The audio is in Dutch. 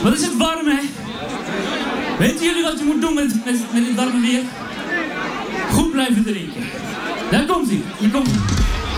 Wat is het warm, hè? Weten jullie wat je moet doen met dit warme weer? Goed blijven drinken. Daar komt hij. Hier komt hij.